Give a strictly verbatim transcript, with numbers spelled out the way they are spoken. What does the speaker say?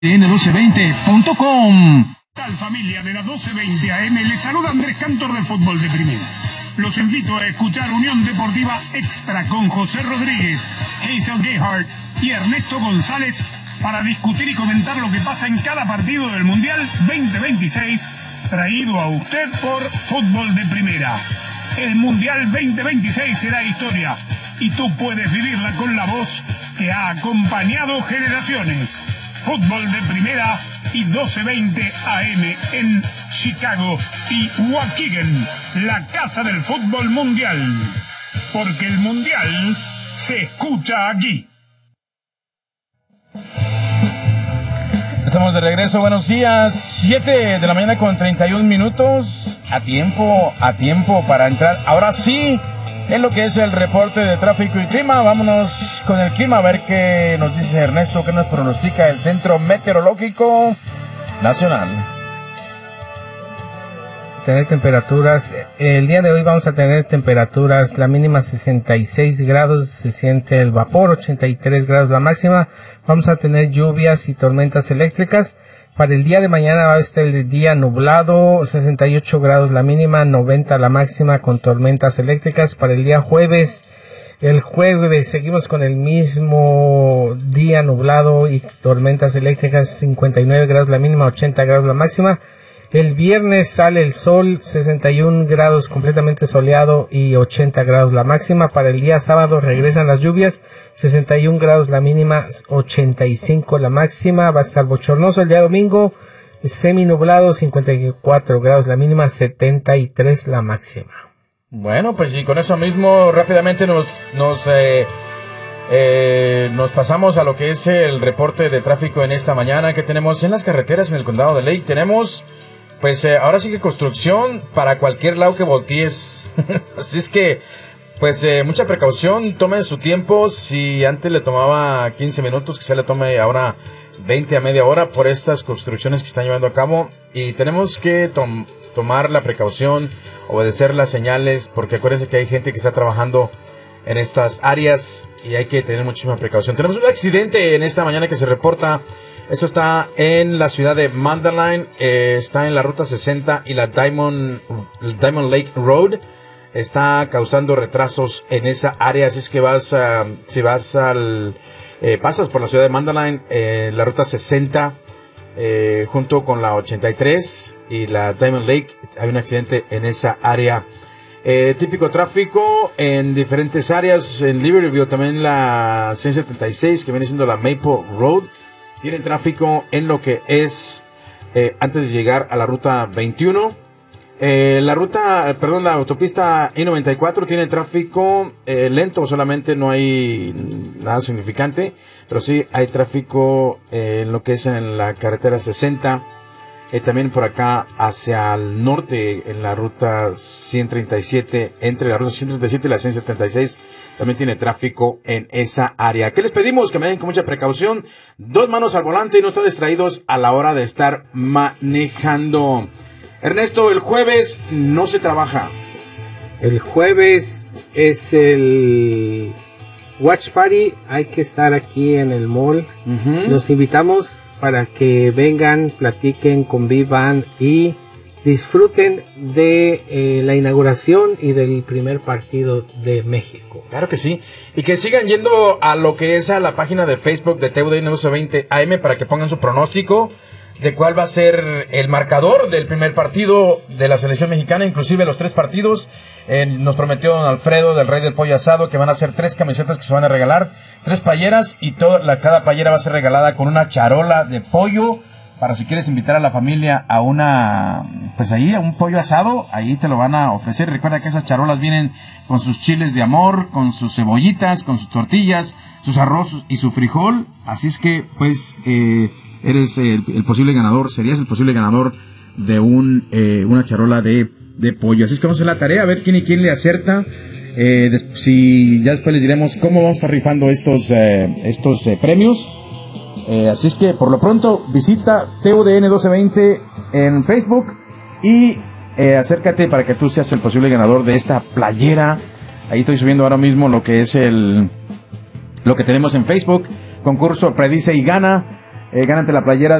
N doce veinte punto com. Tal familia de la doce veinte A M, les saluda Andrés Cantor de Fútbol de Primera. Los invito a escuchar Unión Deportiva Extra con José Rodríguez, Hazel Gehart y Ernesto González para discutir y comentar lo que pasa en cada partido del Mundial veinte veintiséis, traído a usted por Fútbol de Primera. El Mundial veinte veintiséis será historia y tú puedes vivirla con la voz que ha acompañado generaciones. Fútbol de Primera y doce veinte A M en Chicago y Waukegan, la casa del fútbol mundial. Porque el Mundial se escucha aquí. Estamos de regreso, buenos días, siete de la mañana con treinta y un minutos, a tiempo, a tiempo para entrar, ahora sí, en lo que es el reporte de tráfico y clima. Vámonos con el clima a ver qué nos dice Ernesto, qué nos pronostica el Centro Meteorológico Nacional. Tener temperaturas, el día de hoy vamos a tener temperaturas, la mínima sesenta y seis grados, se siente el vapor, ochenta y tres grados la máxima, vamos a tener lluvias y tormentas eléctricas. Para el día de mañana va a estar el día nublado, sesenta y ocho grados la mínima, noventa la máxima con tormentas eléctricas. Para el día jueves, el jueves seguimos con el mismo día nublado y tormentas eléctricas, cincuenta y nueve grados la mínima, ochenta grados la máxima. El viernes sale el sol, sesenta y un grados completamente soleado y ochenta grados la máxima. Para el día sábado regresan las lluvias, sesenta y un grados la mínima, ochenta y cinco la máxima. Va a estar bochornoso el día domingo, semi nublado, cincuenta y cuatro grados la mínima, setenta y tres la máxima. Bueno, pues y con eso mismo rápidamente nos nos eh, eh, nos pasamos a lo que es el reporte de tráfico en esta mañana que tenemos en las carreteras en el condado de Lake. Tenemos Pues eh, ahora sí que construcción para cualquier lado que voltees. Así es que, pues eh, mucha precaución, tome su tiempo. Si antes le tomaba quince minutos, quizá le tome ahora veinte a media hora por estas construcciones que están llevando a cabo. Y tenemos que tom- tomar la precaución, obedecer las señales, porque acuérdense que hay gente que está trabajando en estas áreas y hay que tener muchísima precaución. Tenemos un accidente en esta mañana que se reporta. Eso está en la ciudad de Mandalay, eh, está en la ruta sesenta y la Diamond, Diamond Lake Road. Está causando retrasos en esa área, así es que vas a, si vas al, eh, pasas por la ciudad de Mandalay, eh, la ruta sesenta, eh, junto con la ochenta y tres y la Diamond Lake, hay un accidente en esa área. Eh, típico tráfico en diferentes áreas, en Libertyville también la ciento setenta y seis, que viene siendo la Maple Road. Tiene tráfico en lo que es eh, antes de llegar a la ruta veintiuno. Eh, la ruta, perdón, la autopista I noventa y cuatro tiene tráfico eh, lento, solamente no hay nada significante, pero sí hay tráfico eh, en lo que es en la carretera sesenta. Eh, también por acá hacia el norte en la ruta ciento treinta y siete, entre la ruta ciento treinta y siete y la ciento setenta y seis, también tiene tráfico en esa área. ¿Qué les pedimos? Que me den con mucha precaución, dos manos al volante y no estar distraídos a la hora de estar manejando. Ernesto, el jueves no se trabaja. El jueves es el Watch Party, hay que estar aquí en el mall. Uh-huh. Los invitamos para que vengan, platiquen, convivan y disfruten de eh, la inauguración y del primer partido de México. Claro que sí. Y que sigan yendo a lo que es a la página de Facebook de T U D N doce veinte A M para que pongan su pronóstico de cuál va a ser el marcador del primer partido de la selección mexicana, inclusive los tres partidos. Eh, nos prometió don Alfredo del Rey del Pollo Asado que van a ser tres camisetas que se van a regalar, tres playeras, y toda la, cada playera va a ser regalada con una charola de pollo para si quieres invitar a la familia a una, pues ahí, a un pollo asado, ahí te lo van a ofrecer. Recuerda que esas charolas vienen con sus chiles de amor, con sus cebollitas, con sus tortillas, sus arroz y su frijol. Así es que, pues, eh, eres el, el posible ganador, serías el posible ganador de un eh, una charola de, de pollo. Así es que vamos a hacer la tarea, a ver quién y quién le acerta. Eh, des, si ya después les diremos cómo vamos a estar rifando estos, eh, estos eh, premios. Eh, así es que por lo pronto visita T U D N doce veinte en Facebook y eh, acércate para que tú seas el posible ganador de esta playera. Ahí estoy subiendo ahora mismo lo que es el lo que tenemos en Facebook. Concurso Predice y Gana. eh, gánate la playera